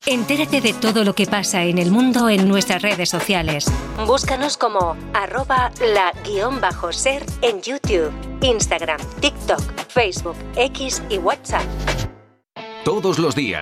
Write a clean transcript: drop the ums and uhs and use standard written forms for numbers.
Entérate de todo lo que pasa en el mundo en nuestras redes sociales. Búscanos como @la_ser en YouTube, Instagram, TikTok, Facebook, X y WhatsApp. Todos los días,